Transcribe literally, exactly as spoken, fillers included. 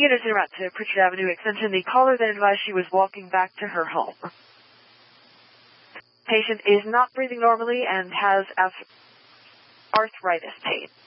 Unit zero out to Pritchard Avenue Extension. The caller then advised she was walking back to her home. Patient is not breathing normally and has arthritis pain.